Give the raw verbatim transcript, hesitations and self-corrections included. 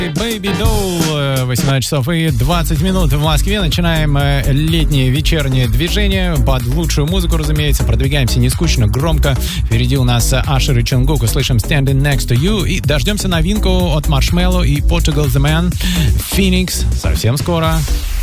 Baby Doll, восемнадцать часов и двадцать минут в Москве. Начинаем летнее вечернее движение под лучшую музыку, разумеется. Продвигаемся не скучно, громко. Впереди у нас Ашер и Чонгук. Услышим Standing Next to You. И дождемся новинку от Marshmello и Portugal The Man. Phoenix. Совсем скоро.